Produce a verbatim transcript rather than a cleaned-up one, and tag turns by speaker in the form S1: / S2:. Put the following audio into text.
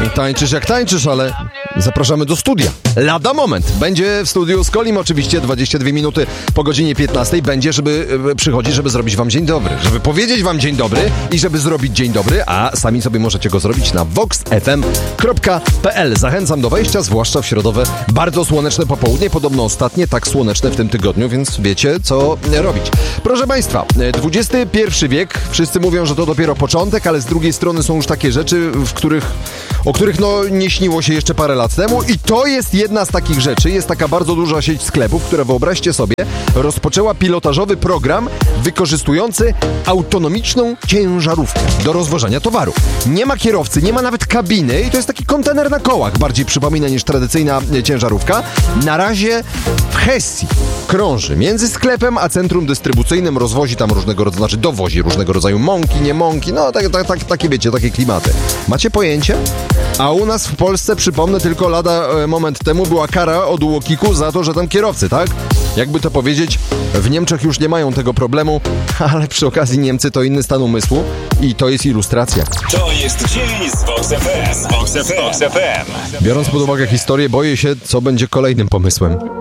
S1: Tańczysz jak tańczysz, ale zapraszamy do studia. Lada moment. Będzie w studiu z Kolim oczywiście dwadzieścia dwie minuty po godzinie piętnastej. Będzie, żeby przychodzić, żeby zrobić wam dzień dobry. Żeby powiedzieć wam dzień dobry i żeby zrobić dzień dobry, a sami sobie możecie go zrobić na vox f m kropka p l. Zachęcam do wejścia, zwłaszcza w środowe bardzo słoneczne popołudnie. Podobno ostatnie tak słoneczne w tym tygodniu, więc wiecie, co robić. Proszę Państwa, dwudziesty pierwszy wiek. Wszyscy mówią, że to dopiero początek, ale z drugiej strony są już takie rzeczy, w których, o których no nie śniło się jeszcze parę lat temu i to jest jedna z takich rzeczy. Jest taka bardzo duża sieć sklepów, która, wyobraźcie sobie, rozpoczęła pilotażowy program wykorzystujący autonomiczną ciężarówkę do rozwożenia towaru. Nie ma kierowcy, nie ma nawet kabiny i to jest taki kontener na kołach, bardziej przypomina niż tradycyjna ciężarówka. Na razie w Hesji krąży między sklepem a centrum dystrybucyjnym, rozwozi tam różnego rodzaju, znaczy dowozi różnego rodzaju mąki, nie mąki, no tak, tak, tak, takie wiecie, takie klimaty. Macie pojęcie? A u nas w Polsce, przypomnę, tylko lada e, moment temu była kara od U O K iku za to, że tam kierowcy, tak? Jakby to powiedzieć, w Niemczech już nie mają tego problemu, ale przy okazji Niemcy to inny stan umysłu i to jest ilustracja.
S2: To jest dzień z Vox F M. Vox F M.
S1: Biorąc pod uwagę historię, boję się, co będzie kolejnym pomysłem.